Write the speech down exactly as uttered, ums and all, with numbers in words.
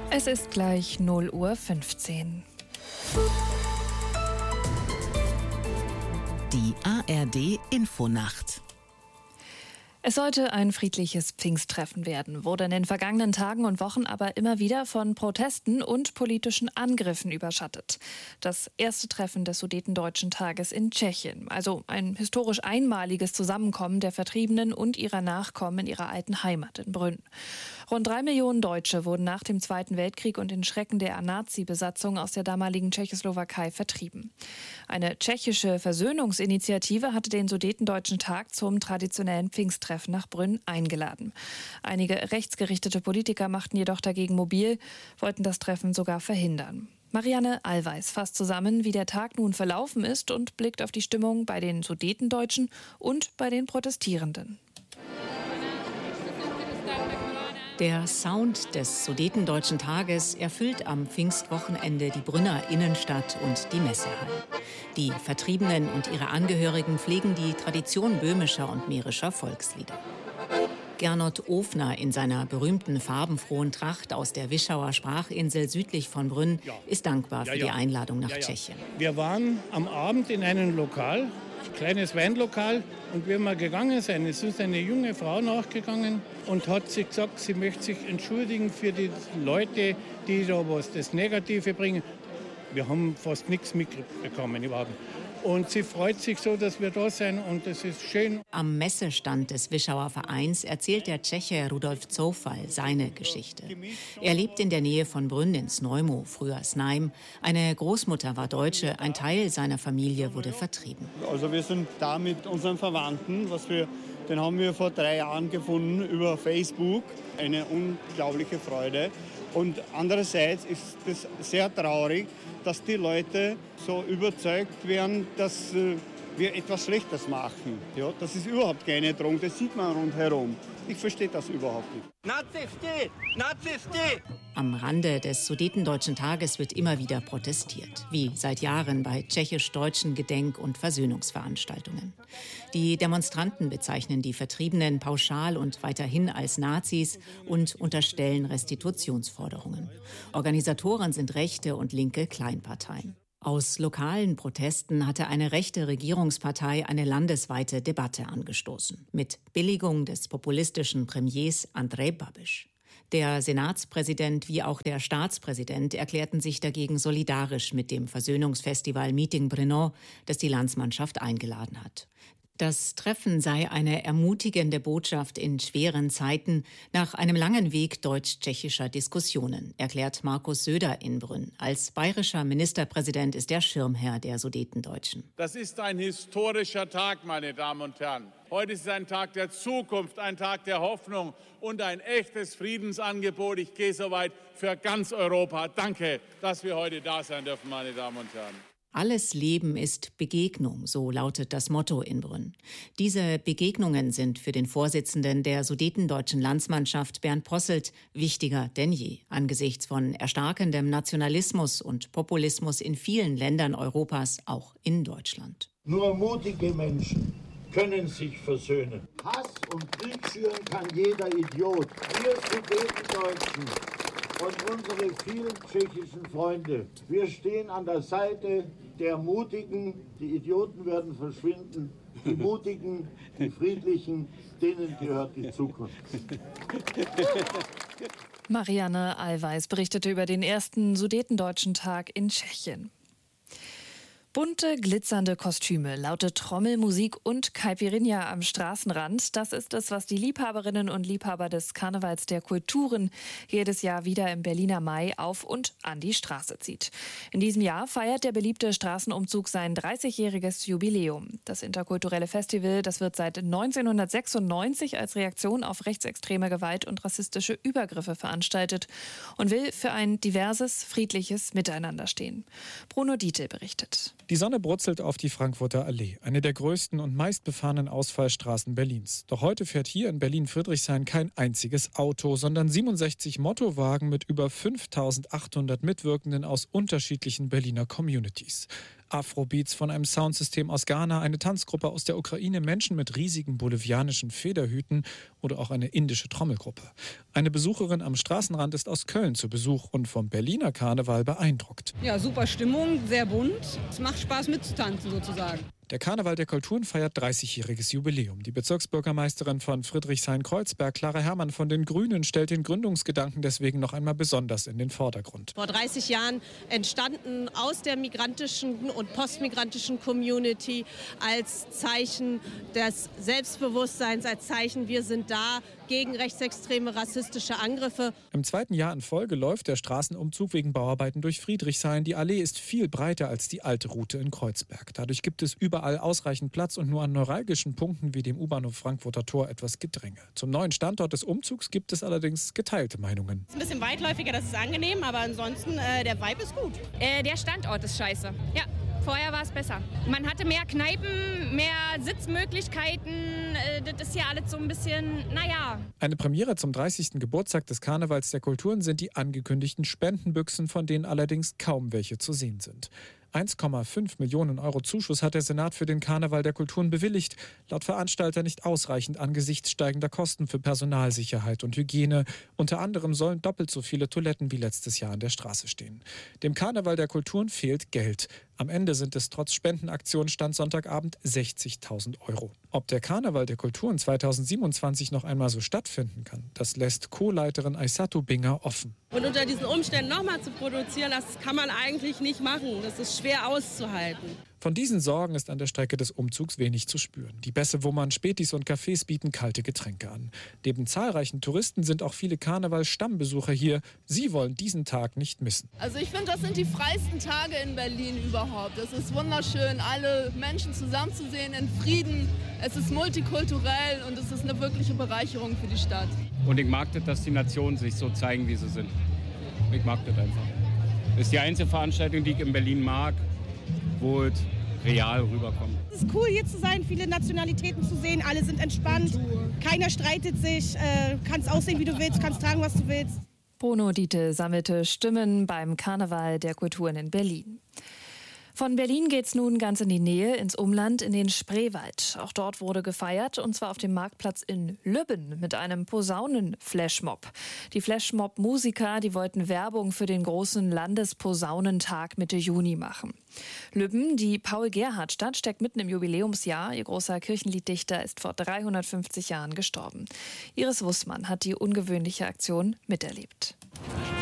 Es ist gleich null Uhr fünfzehn. Die A R D-Infonacht. Es sollte ein friedliches Pfingsttreffen werden, wurde in den vergangenen Tagen und Wochen aber immer wieder von Protesten und politischen Angriffen überschattet. Das erste Treffen des Sudetendeutschen Tages in Tschechien, also ein historisch einmaliges Zusammenkommen der Vertriebenen und ihrer Nachkommen in ihrer alten Heimat in Brünn. Rund drei Millionen Deutsche wurden nach dem Zweiten Weltkrieg und den Schrecken der Nazi-Besatzung aus der damaligen Tschechoslowakei vertrieben. Eine tschechische Versöhnungsinitiative hatte den Sudetendeutschen Tag zum traditionellen Pfingsttreffen nach Brünn eingeladen. Einige rechtsgerichtete Politiker machten jedoch dagegen mobil, wollten das Treffen sogar verhindern. Marianne Allweis fasst zusammen, wie der Tag nun verlaufen ist und blickt auf die Stimmung bei den Sudetendeutschen und bei den Protestierenden. Der Sound des Sudetendeutschen Tages erfüllt am Pfingstwochenende die Brünner Innenstadt und die Messehalle. Die Vertriebenen und ihre Angehörigen pflegen die Tradition böhmischer und mährischer Volkslieder. Gernot Ofner in seiner berühmten farbenfrohen Tracht aus der Wischauer Sprachinsel südlich von Brünn ist dankbar für die Einladung nach Tschechien. Wir waren am Abend in einem Lokal, ein kleines Weinlokal, und wenn wir gegangen sind, es ist eine junge Frau nachgegangen und hat sich gesagt, sie möchte sich entschuldigen für die Leute, die da was das Negative bringen. Wir haben fast nichts mitbekommen überhaupt. Und sie freut sich so, dass wir da sind, und das ist schön. Am Messestand des Wischauer Vereins erzählt der Tscheche Rudolf Zoufal seine Geschichte. Er lebt in der Nähe von Brünn in Znojmo, früher Znaim. Eine Großmutter war Deutsche, ein Teil seiner Familie wurde vertrieben. Also wir sind da mit unseren Verwandten, was wir, den haben wir vor drei Jahren gefunden über Facebook. Eine unglaubliche Freude. Und andererseits ist es sehr traurig, dass die Leute so überzeugt werden, dass äh, wir etwas Schlechtes machen. Ja, das ist überhaupt keine Drohung, das sieht man rundherum. Ich verstehe das überhaupt nicht. Nazisti! Nazisti! Am Rande des Sudetendeutschen Tages wird immer wieder protestiert, wie seit Jahren bei tschechisch-deutschen Gedenk- und Versöhnungsveranstaltungen. Die Demonstranten bezeichnen die Vertriebenen pauschal und weiterhin als Nazis und unterstellen Restitutionsforderungen. Organisatoren sind rechte und linke Kleinparteien. Aus lokalen Protesten hatte eine rechte Regierungspartei eine landesweite Debatte angestoßen, mit Billigung des populistischen Premiers Andrej Babiš. Der Senatspräsident wie auch der Staatspräsident erklärten sich dagegen solidarisch mit dem Versöhnungsfestival Meeting Brno, das die Landsmannschaft eingeladen hat. Das Treffen sei eine ermutigende Botschaft in schweren Zeiten nach einem langen Weg deutsch-tschechischer Diskussionen, erklärt Markus Söder in Brünn. Als bayerischer Ministerpräsident ist er Schirmherr der Sudetendeutschen. Das ist ein historischer Tag, meine Damen und Herren. Heute ist ein Tag der Zukunft, ein Tag der Hoffnung und ein echtes Friedensangebot. Ich gehe soweit für ganz Europa. Danke, dass wir heute da sein dürfen, meine Damen und Herren. Alles Leben ist Begegnung, so lautet das Motto in Brünn. Diese Begegnungen sind für den Vorsitzenden der Sudetendeutschen Landsmannschaft Bernd Posselt wichtiger denn je, angesichts von erstarkendem Nationalismus und Populismus in vielen Ländern Europas, auch in Deutschland. Nur mutige Menschen können sich versöhnen. Hass und Krieg schüren kann jeder Idiot. Wir Sudetendeutschen und unsere vielen tschechischen Freunde, wir stehen an der Seite der Mutigen. Die Idioten werden verschwinden. Die Mutigen, die Friedlichen, denen gehört die Zukunft. Marianne Allweis berichtete über den ersten Sudetendeutschen Tag in Tschechien. Bunte, glitzernde Kostüme, laute Trommelmusik und Caipirinha am Straßenrand. Das ist es, was die Liebhaberinnen und Liebhaber des Karnevals der Kulturen jedes Jahr wieder im Berliner Mai auf und an die Straße zieht. In diesem Jahr feiert der beliebte Straßenumzug sein dreißigjähriges Jubiläum. Das interkulturelle Festival, das wird seit neunzehnhundertsechsundneunzig als Reaktion auf rechtsextreme Gewalt und rassistische Übergriffe veranstaltet und will für ein diverses, friedliches Miteinander stehen. Bruno Dietl berichtet. Die Sonne brutzelt auf die Frankfurter Allee, eine der größten und meistbefahrenen Ausfallstraßen Berlins. Doch heute fährt hier in Berlin-Friedrichshain kein einziges Auto, sondern siebenundsechzig Mottowagen mit über fünftausendachthundert Mitwirkenden aus unterschiedlichen Berliner Communities. Afrobeats von einem Soundsystem aus Ghana, eine Tanzgruppe aus der Ukraine, Menschen mit riesigen bolivianischen Federhüten oder auch eine indische Trommelgruppe. Eine Besucherin am Straßenrand ist aus Köln zu Besuch und vom Berliner Karneval beeindruckt. Ja, super Stimmung, sehr bunt. Es macht Spaß mitzutanzen sozusagen. Der Karneval der Kulturen feiert dreißigjähriges Jubiläum. Die Bezirksbürgermeisterin von Friedrichshain-Kreuzberg, Clara Herrmann von den Grünen, stellt den Gründungsgedanken deswegen noch einmal besonders in den Vordergrund. Vor dreißig Jahren entstanden aus der migrantischen und postmigrantischen Community als Zeichen des Selbstbewusstseins, als Zeichen, wir sind da gegen rechtsextreme, rassistische Angriffe. Im zweiten Jahr in Folge läuft der Straßenumzug wegen Bauarbeiten durch Friedrichshain. Die Allee ist viel breiter als die alte Route in Kreuzberg. Dadurch gibt es überall ausreichend Platz und nur an neuralgischen Punkten wie dem U-Bahnhof Frankfurter Tor etwas Gedränge. Zum neuen Standort des Umzugs gibt es allerdings geteilte Meinungen. Es ist ein bisschen weitläufiger, das ist angenehm, aber ansonsten äh, der Vibe ist gut. Äh, der Standort ist scheiße. Ja. Vorher war es besser. Man hatte mehr Kneipen, mehr Sitzmöglichkeiten. Das ist ja alles so ein bisschen, naja. Eine Premiere zum dreißigsten Geburtstag des Karnevals der Kulturen sind die angekündigten Spendenbüchsen, von denen allerdings kaum welche zu sehen sind. eins Komma fünf Millionen Euro Zuschuss hat der Senat für den Karneval der Kulturen bewilligt. Laut Veranstalter nicht ausreichend angesichts steigender Kosten für Personalsicherheit und Hygiene. Unter anderem sollen doppelt so viele Toiletten wie letztes Jahr an der Straße stehen. Dem Karneval der Kulturen fehlt Geld. Am Ende sind es trotz Spendenaktion Stand Sonntagabend sechzigtausend Euro. Ob der Karneval der Kulturen zweitausendsiebenundzwanzig noch einmal so stattfinden kann, das lässt Co-Leiterin Aissatou Binger offen. Und unter diesen Umständen nochmal zu produzieren, das kann man eigentlich nicht machen. Das ist schwer auszuhalten. Von diesen Sorgen ist an der Strecke des Umzugs wenig zu spüren. Die Bässe Wummern, Spätis und Cafés bieten kalte Getränke an. Neben zahlreichen Touristen sind auch viele Karneval-Stammbesucher hier. Sie wollen diesen Tag nicht missen. Also ich finde, das sind die freisten Tage in Berlin überhaupt. Es ist wunderschön, alle Menschen zusammenzusehen in Frieden. Es ist multikulturell und es ist eine wirkliche Bereicherung für die Stadt. Und ich mag das, dass die Nationen sich so zeigen, wie sie sind. Ich mag das einfach. Das ist die einzige Veranstaltung, die ich in Berlin mag, wo es real rüberkommt. Es ist cool, hier zu sein, viele Nationalitäten zu sehen. Alle sind entspannt, keiner streitet sich, äh, kannst aussehen, wie du willst, kannst tragen, was du willst. Bruno Dietl sammelte Stimmen beim Karneval der Kulturen in Berlin. Von Berlin geht's nun ganz in die Nähe, ins Umland, in den Spreewald. Auch dort wurde gefeiert, und zwar auf dem Marktplatz in Lübben mit einem Posaunen-Flashmob. Die Flashmob-Musiker, die wollten Werbung für den großen Landesposaunentag Mitte Juni machen. Lübben, die Paul-Gerhardt-Stadt, steckt mitten im Jubiläumsjahr. Ihr großer Kirchenlieddichter ist vor dreihundertfünfzig Jahren gestorben. Iris Wussmann hat die ungewöhnliche Aktion miterlebt.